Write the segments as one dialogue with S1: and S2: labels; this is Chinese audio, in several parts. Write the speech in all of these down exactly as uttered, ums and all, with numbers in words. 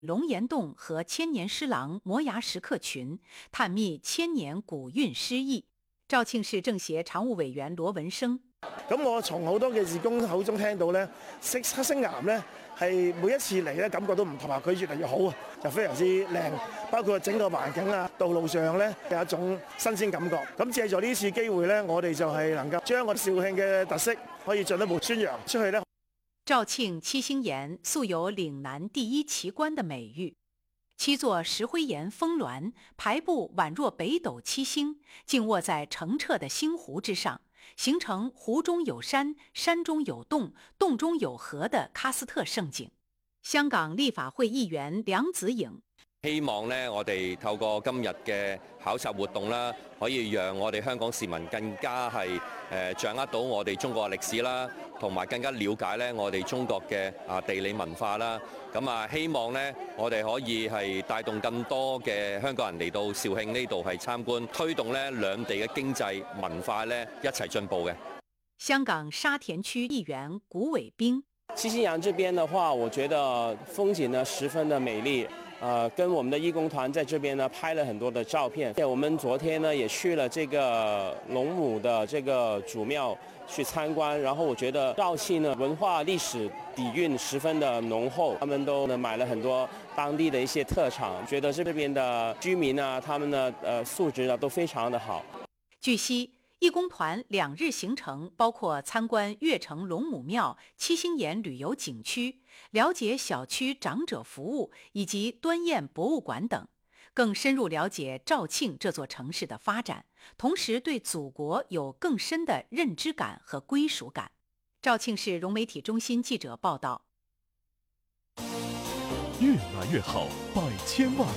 S1: 龙岩洞和千年诗廊摩崖石刻群，探秘千年古韵诗意。肇慶市政協常務委員羅文生。
S2: 咁我從好多嘅義工口中聽到咧，黑色岩咧係每一次嚟咧感覺都唔同，話佢越嚟越好啊，就非常之靚，包括整個環境啊、道路上咧有一種新鮮感覺。咁借助呢次機會咧，我哋就係能夠將我哋肇慶嘅特色可以進一步宣揚出去咧。
S1: 肇慶七星岩素有嶺南第一奇觀的美譽，七座石灰岩峰巒排布宛若北斗七星，靜臥在澄澈的星湖之上，形成湖中有山，山中有洞，洞中有河的喀斯特盛景。香港立法會議員梁子穎
S3: 希望咧，我哋透過今日嘅考察活動啦，可以讓我哋香港市民更加係誒掌握到我哋中國嘅歷史啦，同埋更加了解咧我哋中國嘅啊地理文化啦。咁啊，希望咧我哋可以係帶動更多嘅香港人嚟到肇慶呢度係參觀，推動咧兩地嘅經濟文化咧一齊進步嘅。
S1: 香港沙田區議員古偉兵，
S4: 七星岩這邊的話，我覺得風景呢十分的美麗。呃，跟我們的義工團在這邊呢拍了很多的照片。我們昨天呢也去了這個龍母的這個祖廟去參觀，然後我覺得肇慶呢文化歷史底蘊十分的濃厚，他們都呢買了很多當地的一些特產，覺得這邊的居民呢，他們的呃素質呢都非常的好。
S1: 據悉，義工團兩日行程包括參觀悅城龍母廟、七星岩旅遊景區，了解小區長者服務以及端硯博物館等，更深入了解肇慶這座城市的發展，同時對祖國有更深的認知感和歸屬感。肇慶市融媒體中心記者報道。
S5: 越來越好，百千萬。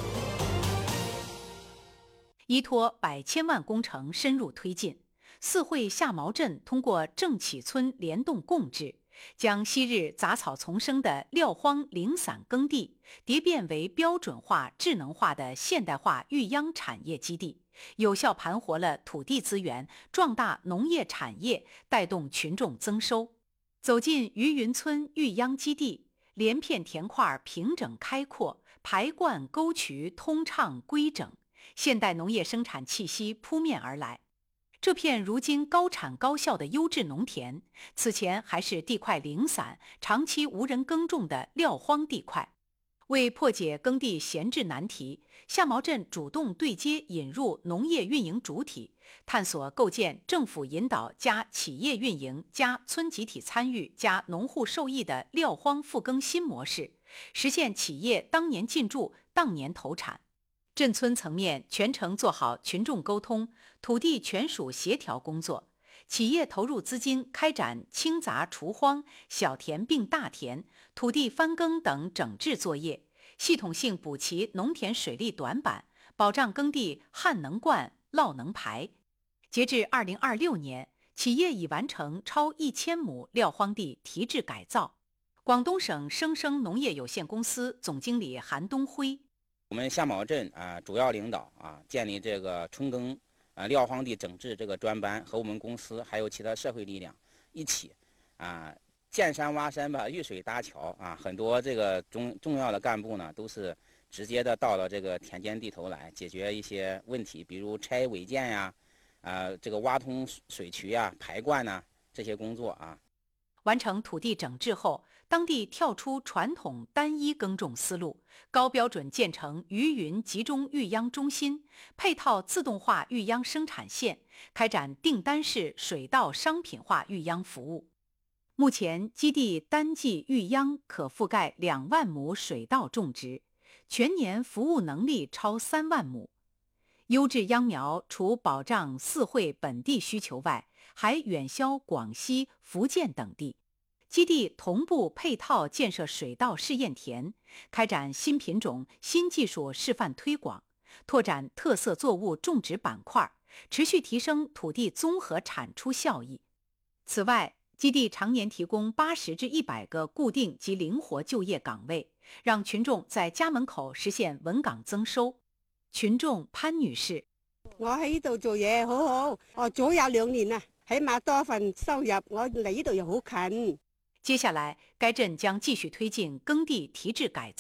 S1: 依託百千萬工程深入推進，四會下毛鎮通過正啟村聯動共治，將昔日雜草叢生的撂荒零散耕地迭變為標準化、智能化的現代化育秧產業基地，有效盤活了土地資源，壯大農業產業，帶動群眾增收。走進余雲村育秧基地，連片田塊平整開闊，排灌溝渠通暢規整，現代農業生產氣息撲面而來。這片如今高產高效的優質農田，此前還是地塊零散、長期無人耕種的撂荒地塊。為破解耕地閒置難題，下毛鎮主動對接引入農業運營主體，探索構建政府引導加企業運營加村集體參與加農戶受益的撂荒復耕新模式，實現企業當年進駐、當年投產。鎮村層面全程做好群眾溝通、土地權屬協調工作，企業投入資金開展清雜除荒、小田併大田、土地翻耕等整治作業，系統性補齊農田水利短板，保障耕地旱能灌、澇能排。截至二零二六年，企業已完成超一千畝撂荒地提質改造。廣東省生生農業有限公司總經理韓東輝。
S6: 我們下毛鎮啊，主要領導啊，建立這個春耕啊撂荒地整治這個專班，和我們公司還有其他社會力量一起啊，見山挖山吧，遇水搭橋啊，很多這個重重要的幹部呢，都是直接的到了這個田間地頭來解決一些問題，比如拆違建呀，啊，這個挖通水渠呀、排灌呐這些工作啊。
S1: 完成土地整治後，當地跳出傳統單一耕種思路，高標準建成余雲集中育秧中心，配套自動化育秧生產線，開展訂單式水稻商品化育秧服務。目前基地單季育秧可覆蓋兩萬畝水稻種植，全年服務能力超三萬畝。優質秧苗除保障四會本地需求外，還遠銷廣西、福建等地。基地同步配套建設水稻試驗田，開展新品種、新技術示範推廣，拓展特色作物種植板塊，持續提升土地綜合產出效益。此外，基地常年提供八十至一百個固定及靈活就業崗位，讓群眾在家門口實現穩崗增收。群眾潘女士：
S7: 我喺呢度做嘢好好，我早有兩年啦，起碼多份收入，我嚟呢度又好近。
S1: 接下來，該鎮將繼續推進耕地提質改造，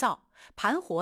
S1: 盘活